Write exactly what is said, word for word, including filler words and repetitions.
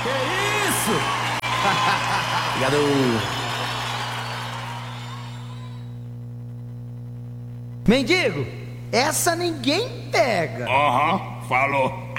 Que isso? Obrigado. Mendigo, essa ninguém pega. Aham, falou.